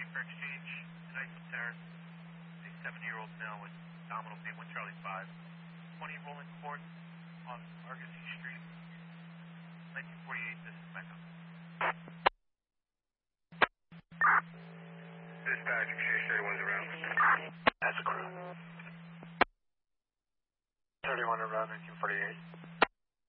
for exchange in Iceland Terrace. A 70-year-old male with abdominal pain, 1 Charlie 5. 20 Rolling Court on Argosy Street. 1948, this is Mecca. Dispatch, exchange 31's around. That's a crew. 31 around 1948.